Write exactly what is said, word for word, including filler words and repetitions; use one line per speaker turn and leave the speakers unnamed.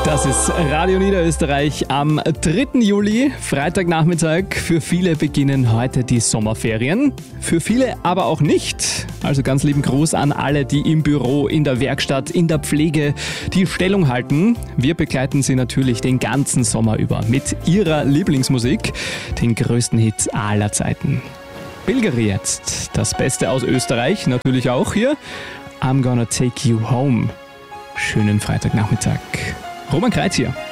Das ist Radio Niederösterreich am dritten Juli, Freitagnachmittag. Für viele beginnen heute die Sommerferien, für viele aber auch nicht. Also ganz lieben Gruß an alle, die im Büro, in der Werkstatt, in der Pflege die Stellung halten. Wir begleiten Sie natürlich den ganzen Sommer über mit Ihrer Lieblingsmusik, den größten Hit aller Zeiten. Pilgere jetzt, das Beste aus Österreich, natürlich auch hier. I'm gonna take you home. Schönen Freitagnachmittag. Roman Kreitz hier.